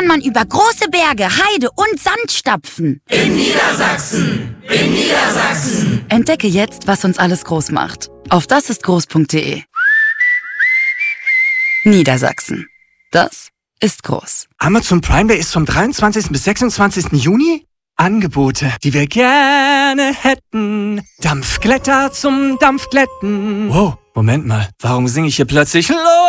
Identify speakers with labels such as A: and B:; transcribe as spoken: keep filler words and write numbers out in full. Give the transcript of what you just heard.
A: kann man über große Berge, Heide und Sand stapfen.
B: In Niedersachsen! In Niedersachsen!
A: Entdecke jetzt, was uns alles groß macht. Auf dasistgroß punkt de. Niedersachsen. Das ist groß.
C: Amazon Prime Day ist vom dreiundzwanzigsten bis sechsundzwanzigsten Juni. Angebote, die wir gerne hätten. Dampfglätter zum Dampfglätten. Wow, Moment mal. Warum singe ich hier plötzlich los?